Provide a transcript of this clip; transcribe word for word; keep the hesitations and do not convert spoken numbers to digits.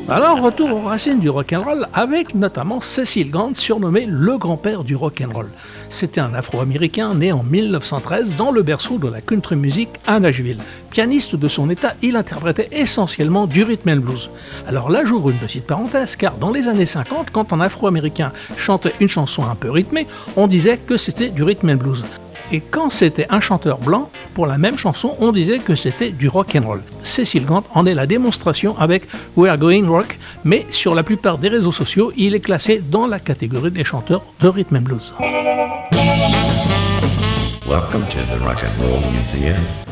Alors, retour aux racines du rock'n'roll avec notamment Cecil Grant, surnommé le grand-père du rock'n'roll. C'était un Afro-Américain né en mille neuf cent treize dans le berceau de la country music à Nashville. Pianiste de son état, il interprétait essentiellement du rhythm and blues. Alors là, j'ouvre une petite parenthèse, car dans les années cinquante, quand un Afro-Américain chantait une chanson un peu rythmée, on disait que c'était du rhythm and blues. Et quand c'était un chanteur blanc, pour la même chanson, on disait que c'était du rock and roll. Cecil Grant en est la démonstration avec We're Going Rock, mais sur la plupart des réseaux sociaux, il est classé dans la catégorie des chanteurs de rhythm and blues. Welcome to the Rock and Roll Museum.